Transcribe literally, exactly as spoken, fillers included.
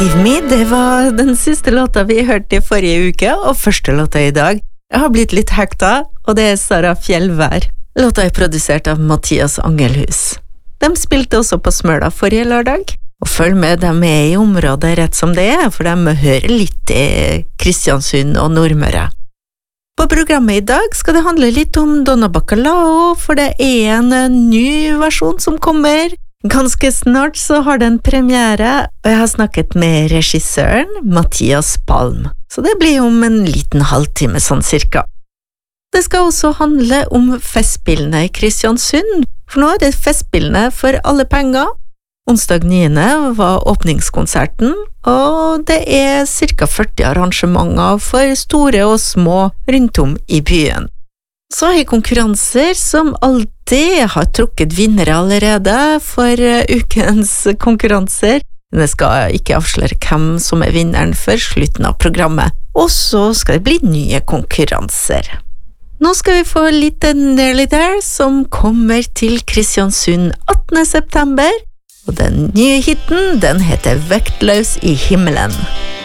Give Me, det var den siste låta vi hørte i forrige uke, og første låta i dag. Jeg har blitt litt hekta, og det er Sara Fjellvær. Låta er produsert av Mathias Angelhus. De spilte også på Smøla forrige lørdag, og følg med, de er i området rett som det er, for de hører litt i Kristiansund og Nordmøre. På programmet i dag skal det handle litt om Donna Bacalao, for det er en ny versjon som kommer. Ganske snart så har den premiere, og jeg har snakket med regissøren Mathias Palm. Så det blir om en liten halvtime sånn cirka. Det skal også handle om festspillene i Kristiansund, for nå er det festspillene for alle penger. Onsdag niende var åpningskonserten, og det er cirka førti arrangementer for store og små rundt om i byen. Så har jeg konkurranser som alltid har trukket vinnere allerede for ukens konkurranser. Men jeg skal ikke avsløre hvem som er vinneren før slutten av programmet. Og så skal det bli nye konkurranser. Nå skal vi få litt Nearly There som kommer til Kristiansund attende september. Og den nye hitten, den heter Vektløs i himmelen.